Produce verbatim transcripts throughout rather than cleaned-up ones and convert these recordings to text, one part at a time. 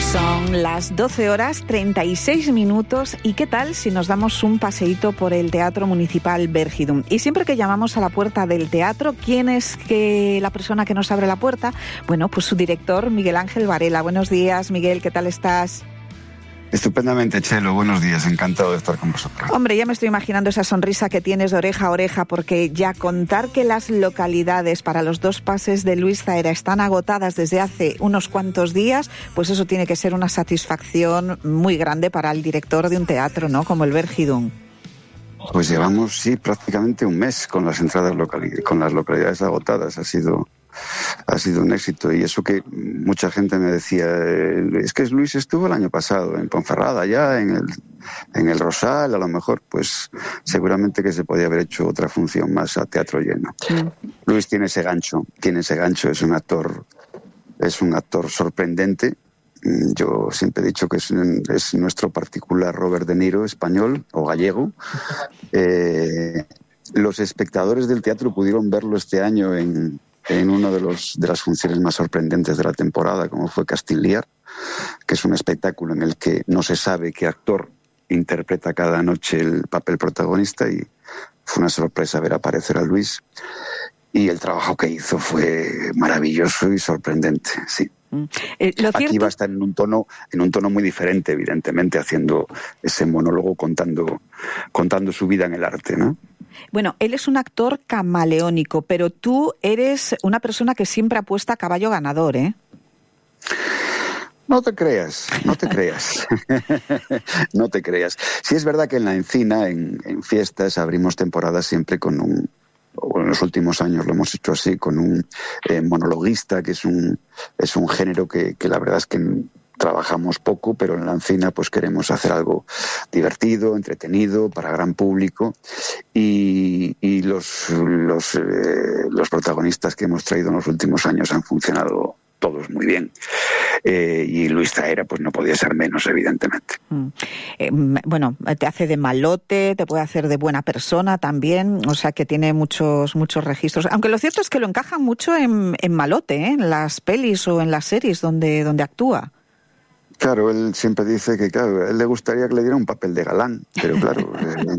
Son las doce horas treinta y seis minutos y ¿qué tal si nos damos un paseíto por el Teatro Municipal Vergidum? Y siempre que llamamos a la puerta del teatro, ¿quién es que la persona que nos abre la puerta? Bueno, pues su director, Miguel Ángel Varela. Buenos días, Miguel, ¿qué tal estás? Estupendamente, Chelo. Buenos días. Encantado de estar con vosotros. Hombre, ya me estoy imaginando esa sonrisa que tienes de oreja a oreja, porque ya contar que las localidades para los dos pases de Luis Zaera están agotadas desde hace unos cuantos días, pues eso tiene que ser una satisfacción muy grande para el director de un teatro, ¿no? Como el Vergidum. Pues llevamos, sí, prácticamente un mes con las entradas locali- con las localidades agotadas. Ha sido... Ha sido un éxito, y eso que mucha gente me decía, es que Luis estuvo el año pasado en Ponferrada, ya en el, en el Rosal, a lo mejor, pues seguramente que se podía haber hecho otra función más a teatro lleno. Sí. Luis tiene ese gancho, tiene ese gancho, es un actor, es un actor sorprendente. Yo siempre he dicho que es, es nuestro particular Robert De Niro español o gallego. Eh, los espectadores del teatro pudieron verlo este año en en una de, los, de las funciones más sorprendentes de la temporada, como fue Castiliar, que es un espectáculo en el que no se sabe qué actor interpreta cada noche el papel protagonista, y fue una sorpresa ver aparecer a Luis, y el trabajo que hizo fue maravilloso y sorprendente, sí. Eh, ¿lo Aquí cierto? va a estar en un tono en un tono muy diferente, evidentemente, haciendo ese monólogo contando contando su vida en el arte, ¿no? Bueno, él es un actor camaleónico, pero tú eres una persona que siempre apuesta a caballo ganador, ¿eh? No te creas, no te creas, no te creas. Sí es verdad que en la Encina, en, en fiestas, abrimos temporadas siempre con un, o en los últimos años lo hemos hecho así, con un eh, monologuista, que es un es un género que, que la verdad es que trabajamos poco, pero en la Encina pues queremos hacer algo divertido, entretenido, para gran público, y, y los los, eh, los protagonistas que hemos traído en los últimos años han funcionado todos muy bien. Eh, y Luis Zaera pues no podía ser menos, evidentemente. Mm. Eh, bueno, te hace de malote, te puede hacer de buena persona también, o sea que tiene muchos muchos registros, aunque lo cierto es que lo encajan mucho en, en malote, ¿eh? En las pelis o en las series donde, donde actúa. Claro, él siempre dice que, claro, a él le gustaría que le diera un papel de galán, pero claro,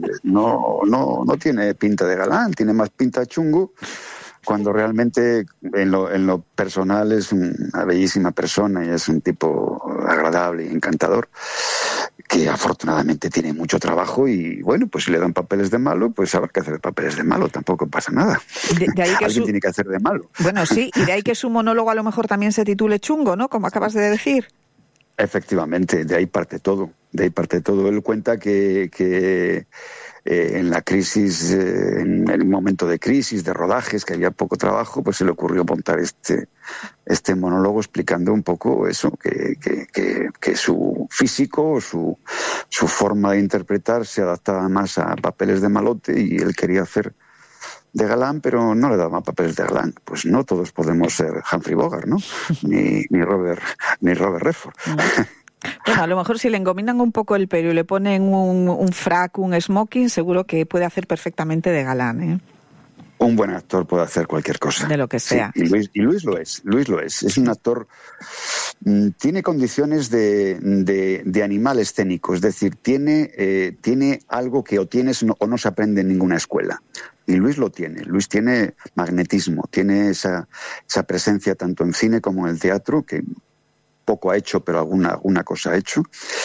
no, no, no tiene pinta de galán, tiene más pinta de chungo, cuando realmente en lo, en lo personal es una bellísima persona y es un tipo agradable y encantador, que afortunadamente tiene mucho trabajo, y bueno, pues si le dan papeles de malo, pues habrá que hacer papeles de malo, tampoco pasa nada. De, de ahí que Alguien su... tiene que hacer de malo. Bueno, sí, y de ahí que su monólogo a lo mejor también se titule chungo, ¿no? Como acabas de decir. Efectivamente, de ahí parte todo, de ahí parte todo. Él cuenta que, que eh, en la crisis, eh, en el momento de crisis, de rodajes, que había poco trabajo, pues se le ocurrió montar este, este monólogo explicando un poco eso, que, que, que, que su físico, su, su forma de interpretar se adaptaba más a papeles de malote, y él quería hacer de galán, pero no le daban papeles de galán. Pues no todos podemos ser Humphrey Bogart, ¿no? Ni, ni Robert, ni Robert Redford. Bueno, a lo mejor si le engominan un poco el pelo y le ponen un, un frac, un smoking, seguro que puede hacer perfectamente de galán, ¿eh? Un buen actor puede hacer cualquier cosa. De lo que sea. Sí, y, Luis, y Luis lo es, Luis lo es. Es un actor, mmm, tiene condiciones de, de, de animal escénico, es decir, tiene, eh, tiene algo que o tienes no, o no se aprende en ninguna escuela. Y Luis lo tiene. Luis tiene magnetismo, tiene esa, esa presencia tanto en cine como en el teatro, que poco ha hecho, pero alguna, alguna cosa ha hecho,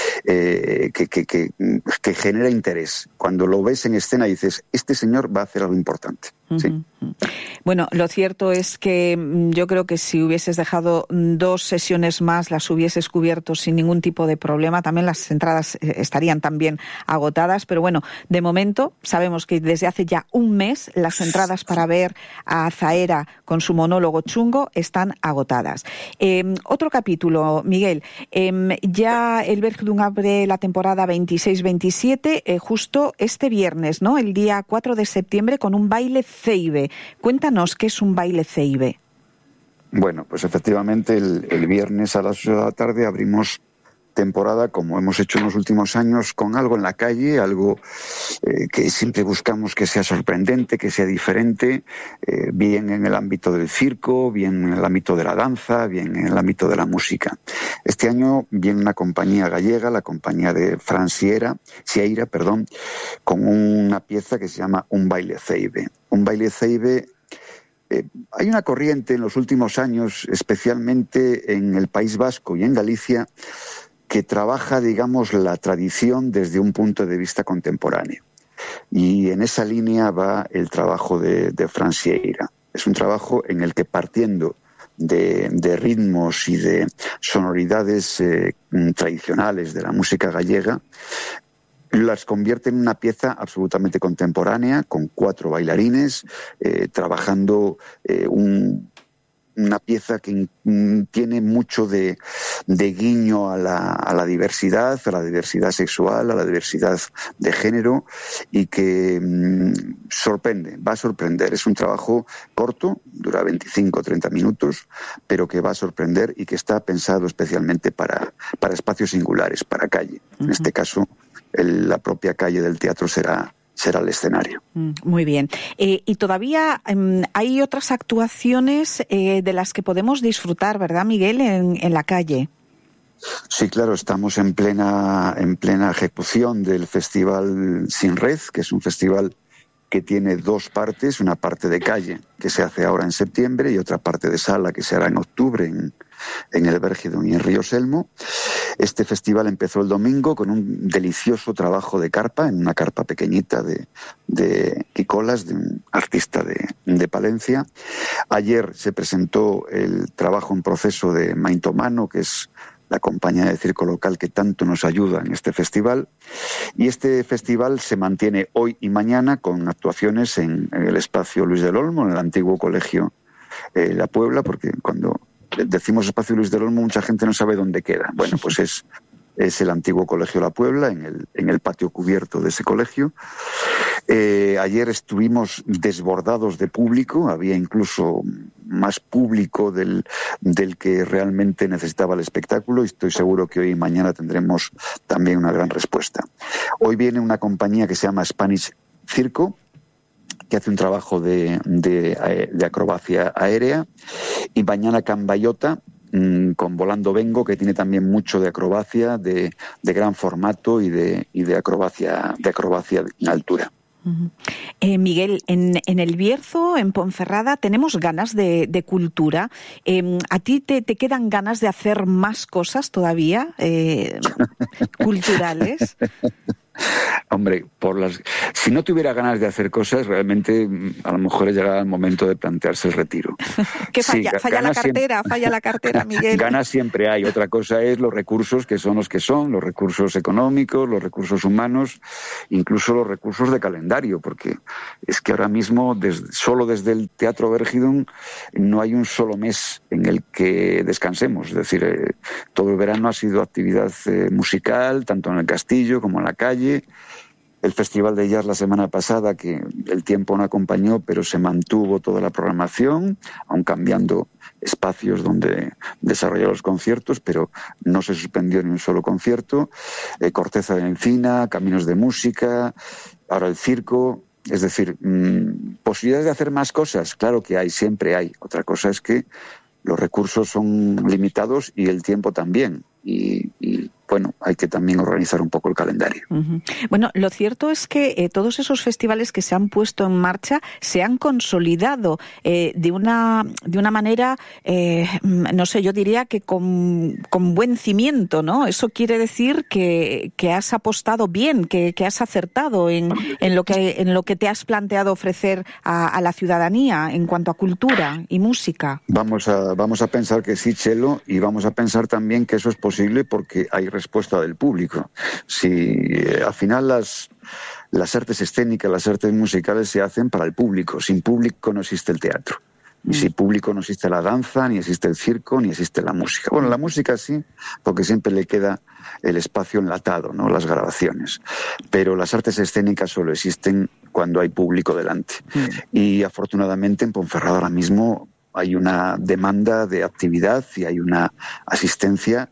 eh, que, que, que, que genera interés. Cuando lo ves en escena dices, este señor va a hacer algo importante. Sí. Uh-huh. Bueno, lo cierto es que yo creo que si hubieses dejado dos sesiones más, las hubieses cubierto sin ningún tipo de problema. También las entradas estarían también agotadas, pero bueno, de momento sabemos que desde hace ya un mes las entradas para ver a Zaera con su monólogo chungo están agotadas. Eh, otro capítulo, Miguel, eh, ya el Vergidum abre la temporada veintiséis veintisiete, eh, justo este viernes, ¿no? El día cuatro de septiembre, con un baile ceibe. Cuéntanos qué es un baile ceibe. Bueno, pues efectivamente el, el viernes a las ocho de la tarde abrimos temporada, como hemos hecho en los últimos años, con algo en la calle, algo eh, que siempre buscamos que sea sorprendente, que sea diferente, eh, bien en el ámbito del circo, bien en el ámbito de la danza, bien en el ámbito de la música. Este año viene una compañía gallega, la compañía de Fran Sieira, Sieira, perdón, con una pieza que se llama Un baile ceibe. Un baile ceibe. Eh, hay una corriente en los últimos años, especialmente en el País Vasco y en Galicia, que trabaja, digamos, la tradición desde un punto de vista contemporáneo. Y en esa línea va el trabajo de, de Fran Sieira. Es un trabajo en el que, partiendo de, de ritmos y de sonoridades eh, tradicionales de la música gallega, las convierte en una pieza absolutamente contemporánea, con cuatro bailarines, eh, trabajando eh, un... una pieza que tiene mucho de, de guiño a la, a la diversidad, a la diversidad sexual, a la diversidad de género, y que mmm, sorprende, va a sorprender. Es un trabajo corto, dura veinticinco o treinta minutos, pero que va a sorprender y que está pensado especialmente para, para espacios singulares, para calle. Uh-huh. En este caso, el, la propia calle del teatro será... será el escenario. Muy bien. Eh, y todavía eh, hay otras actuaciones eh, de las que podemos disfrutar, ¿verdad, Miguel, en, en la calle? Sí, claro, estamos en plena, en plena ejecución del Festival Sin Red, que es un festival que tiene dos partes, una parte de calle, que se hace ahora en septiembre, y otra parte de sala, que se hará en octubre en, en el Bérgidon y en Río Selmo. Este festival empezó el domingo con un delicioso trabajo de carpa, en una carpa pequeñita de, de Quicolas, de un artista de, de Palencia. Ayer se presentó el trabajo en proceso de Maintomano, que es la compañía de circo local que tanto nos ayuda en este festival. Y este festival se mantiene hoy y mañana con actuaciones en, en el espacio Luis del Olmo, en el antiguo colegio eh, La Puebla, porque cuando decimos espacio Luis del Olmo mucha gente no sabe dónde queda. Bueno, pues es, es el antiguo colegio La Puebla, en el, en el patio cubierto de ese colegio. Eh, ayer estuvimos desbordados de público, había incluso más público del, del que realmente necesitaba el espectáculo, y estoy seguro que hoy y mañana tendremos también una gran respuesta. Hoy viene una compañía que se llama Spanish Circo, que hace un trabajo de, de, de acrobacia aérea, y mañana Cambayota mmm, con Volando Vengo, que tiene también mucho de acrobacia, de, de gran formato y de, y de acrobacia, de acrobacia en altura. Uh-huh. Eh, Miguel, en, en El Bierzo, en Ponferrada, tenemos ganas de, de cultura. Eh, ¿A ti te, te quedan ganas de hacer más cosas todavía eh, culturales? Hombre, por las, si no tuviera ganas de hacer cosas, realmente a lo mejor llegaba el momento de plantearse el retiro. ¿Qué falla? Sí, falla la cartera, siempre, falla la cartera, Miguel. Ganas siempre hay. Otra cosa es los recursos, que son los que son, los recursos económicos, los recursos humanos, incluso los recursos de calendario, porque es que ahora mismo, desde, solo desde el Teatro Bérgidon, no hay un solo mes en el que descansemos. Es decir, eh, todo el verano ha sido actividad eh, musical, tanto en el castillo como en la calle. El Festival de Jazz la semana pasada, que el tiempo no acompañó, pero se mantuvo toda la programación, aun cambiando espacios donde desarrollar los conciertos, pero no se suspendió ni un solo concierto. Eh, Corteza de Encina, Caminos de Música, ahora el circo. Es decir, mmm, posibilidades de hacer más cosas, claro que hay, siempre hay. Otra cosa es que los recursos son limitados y el tiempo también. Y, y bueno, hay que también organizar un poco el calendario. Uh-huh. Bueno, lo cierto es que eh, todos esos festivales que se han puesto en marcha se han consolidado eh, de una de una manera, eh, no sé, yo diría que con, con buen cimiento, ¿no? Eso quiere decir que, que has apostado bien, que, que has acertado en, en lo que en lo que te has planteado ofrecer a, a la ciudadanía en cuanto a cultura y música. Vamos a vamos a pensar que sí, Chelo, y vamos a pensar también que eso es posible porque hay respuesta del público. Si eh, al final las, las artes escénicas, las artes musicales se hacen para el público. Sin público no existe el teatro. Y sin público no existe la danza, ni existe el circo, ni existe la música. Bueno, la música sí, porque siempre le queda el espacio enlatado, ¿no? Las grabaciones. Pero las artes escénicas solo existen cuando hay público delante. Mm. Y afortunadamente en Ponferrada ahora mismo hay una demanda de actividad y hay una asistencia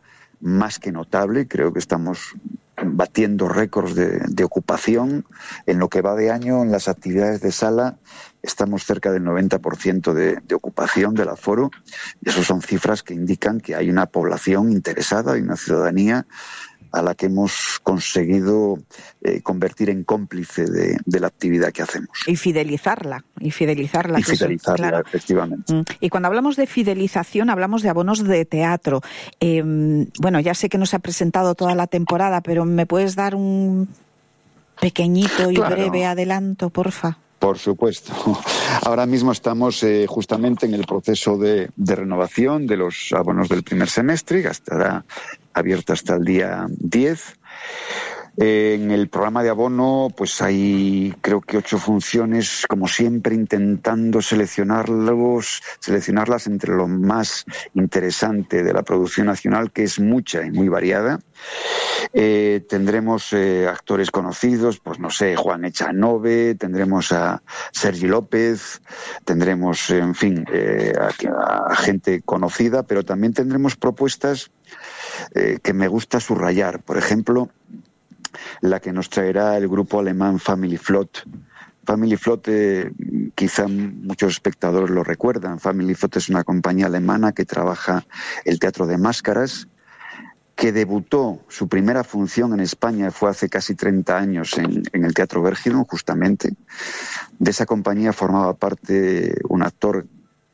más que notable. Creo que estamos batiendo récords de, de ocupación. En lo que va de año, en las actividades de sala, estamos cerca del noventa por ciento de, de ocupación del aforo. Y eso son cifras que indican que hay una población interesada y una ciudadanía a la que hemos conseguido eh, convertir en cómplice de, de la actividad que hacemos. Y fidelizarla, y fidelizarla. Y fidelizarla, claro. Efectivamente. Y cuando hablamos de fidelización, hablamos de abonos de teatro. Eh, bueno, ya sé que no se ha presentado toda la temporada, pero ¿me puedes dar un pequeñito y claro. breve adelanto, porfa? Por supuesto. Ahora mismo estamos eh, justamente en el proceso de, de renovación de los abonos del primer semestre, que estará abierto hasta el día diez. Eh, en el programa de abono pues hay creo que ocho funciones, como siempre intentando seleccionarlos, seleccionarlas entre lo más interesante de la producción nacional, que es mucha y muy variada. Eh, tendremos eh, actores conocidos, pues no sé, Juan Echanove, tendremos a Sergi López, tendremos, en fin, eh, a, a gente conocida, pero también tendremos propuestas eh, que me gusta subrayar. Por ejemplo, la que nos traerá el grupo alemán Family Flot. Family Flot, eh, quizá muchos espectadores lo recuerdan. Family Flot es una compañía alemana que trabaja el teatro de máscaras, que debutó, su primera función en España fue hace casi treinta años en, en el Teatro Bergidon, justamente. De esa compañía formaba parte un actor,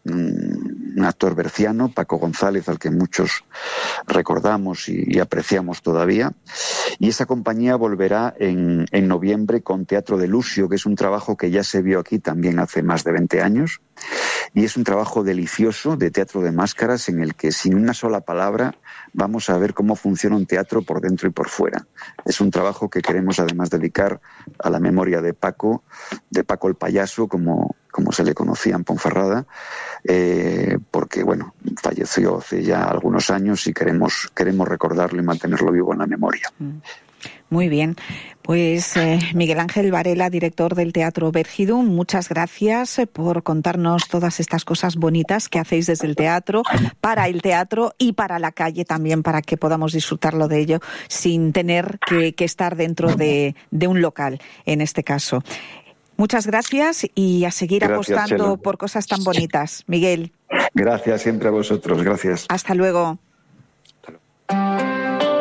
un actor berciano, Paco González, al que muchos recordamos y, y apreciamos todavía. Y esa compañía volverá en, en noviembre con Teatro de Lucio, que es un trabajo que ya se vio aquí también hace más de veinte años. Y es un trabajo delicioso de teatro de máscaras en el que, sin una sola palabra, vamos a ver cómo funciona un teatro por dentro y por fuera. Es un trabajo que queremos además dedicar a la memoria de Paco, de Paco el Payaso, como, como se le conocía en Ponferrada, eh, porque bueno, falleció hace ya algunos años y queremos, queremos recordarlo y mantenerlo vivo en la memoria. Muy bien. Pues eh, Miguel Ángel Varela, director del Teatro Bergidon, muchas gracias por contarnos todas estas cosas bonitas que hacéis desde el teatro, para el teatro y para la calle también, para que podamos disfrutarlo de ello sin tener que, que estar dentro de, de un local, en este caso. Muchas gracias y a seguir gracias, apostando Chelo. Por cosas tan bonitas. Miguel. Gracias siempre a vosotros. Gracias. Hasta luego. Hasta luego.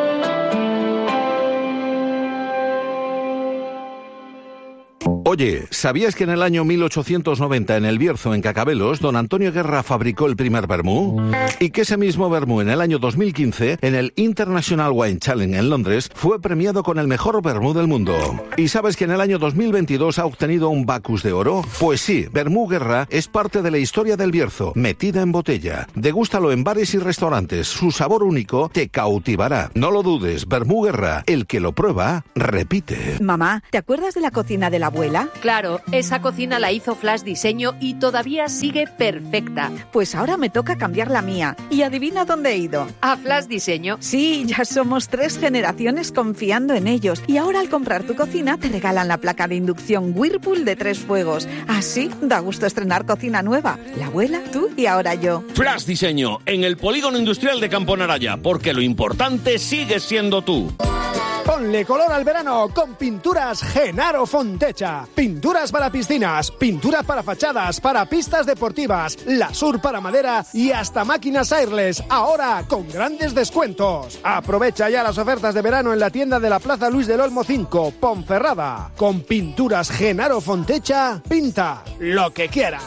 Oye, ¿sabías que en el año mil ochocientos noventa en el Bierzo, en Cacabelos, don Antonio Guerra fabricó el primer vermú? Y que ese mismo vermú en el año dos mil quince, en el International Wine Challenge en Londres, fue premiado con el mejor vermú del mundo. ¿Y sabes que en el año dos mil veintidós ha obtenido un Bacus de oro? Pues sí, Vermú Guerra es parte de la historia del Bierzo, metida en botella. Degústalo en bares y restaurantes, su sabor único te cautivará. No lo dudes, Vermú Guerra, el que lo prueba, repite. Mamá, ¿te acuerdas de la cocina de la abuela? Claro, esa cocina la hizo Flash Diseño y todavía sigue perfecta. Pues ahora me toca cambiar la mía. ¿Y adivina dónde he ido? ¿A Flash Diseño? Sí, ya somos tres generaciones confiando en ellos. Y ahora al comprar tu cocina te regalan la placa de inducción Whirlpool de tres fuegos. Así da gusto estrenar cocina nueva. La abuela, tú y ahora yo. Flash Diseño, en el Polígono Industrial de Campo Naraya, porque lo importante sigue siendo tú. Ponle color al verano con Pinturas Genaro Fontecha. Pinturas para piscinas, pinturas para fachadas, para pistas deportivas, Lasur para madera y hasta máquinas airless, ahora con grandes descuentos. Aprovecha ya las ofertas de verano en la tienda de la Plaza Luis del Olmo cinco, Ponferrada. Con Pinturas Genaro Fontecha, pinta lo que quieras.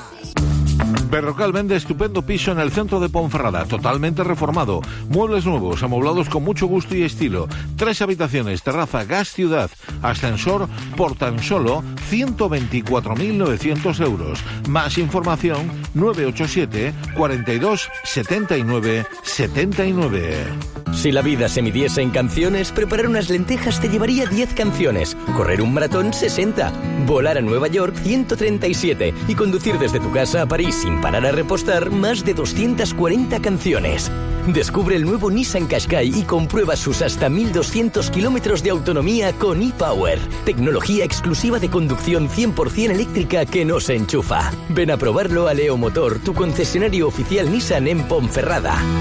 Berrocal vende estupendo piso en el centro de Ponferrada, totalmente reformado, muebles nuevos, amoblados con mucho gusto y estilo, tres habitaciones, terraza, gas ciudad, ascensor por tan solo ciento veinticuatro mil novecientos euros. Más información nueve ocho siete, cuarenta y dos, setenta y nueve, setenta y nueve. Si la vida se midiese en canciones, preparar unas lentejas te llevaría diez canciones, correr un maratón sesenta, volar a Nueva York ciento treinta y siete y conducir desde tu casa a París sin parar a repostar más de doscientas cuarenta canciones. Descubre el nuevo Nissan Qashqai y comprueba sus hasta mil doscientos kilómetros de autonomía con ePower, tecnología exclusiva de conducción cien por ciento eléctrica que no se enchufa. Ven a probarlo a Leo Motor, tu concesionario oficial Nissan en Ponferrada.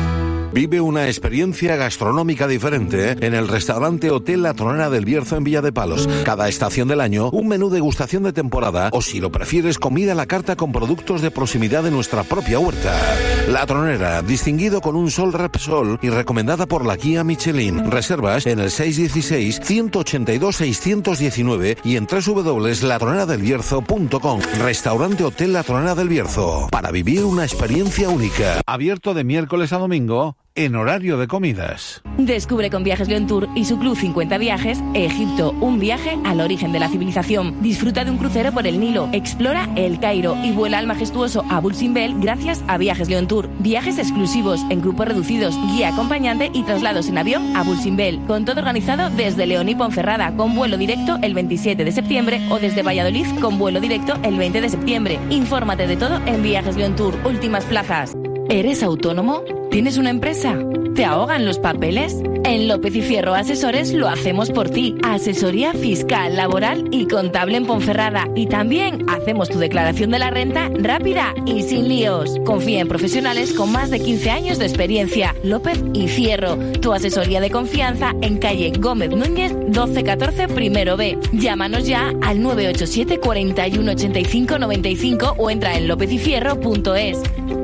Vive una experiencia gastronómica diferente en el restaurante Hotel La Tronera del Bierzo en Villa de Palos. Cada estación del año, un menú degustación de temporada o, si lo prefieres, comida a la carta con productos de proximidad de nuestra propia huerta. La Tronera, distinguido con un Sol Repsol y recomendada por la guía Michelin. Reservas en el seis uno seis, uno ocho dos, seis uno nueve y en doble u doble u doble u punto la tronera del bierzo punto com. Restaurante Hotel La Tronera del Bierzo. Para vivir una experiencia única. Abierto de miércoles a domingo en horario de comidas. Descubre con Viajes León Tour y su Club cincuenta Viajes Egipto, un viaje al origen de la civilización. Disfruta de un crucero por el Nilo, explora El Cairo y vuela al majestuoso Abu Simbel gracias a Viajes León Tour. Viajes exclusivos en grupos reducidos, guía acompañante y traslados en avión a Abu Simbel. Con todo organizado desde León y Ponferrada con vuelo directo el veintisiete de septiembre o desde Valladolid con vuelo directo el veinte de septiembre. Infórmate de todo en Viajes León Tour. Últimas plazas. ¿Eres autónomo? ¿Tienes una empresa? ¿Te ahogan los papeles? En López y Fierro Asesores lo hacemos por ti. Asesoría fiscal, laboral y contable en Ponferrada. Y también hacemos tu declaración de la renta rápida y sin líos. Confía en profesionales con más de quince años de experiencia. López y Fierro, tu asesoría de confianza en calle Gómez Núñez doce catorce primero B. Llámanos ya al nueve ocho siete, cuarenta y uno, ochenta y cinco, noventa y cinco o entra en lópez y fierro punto es.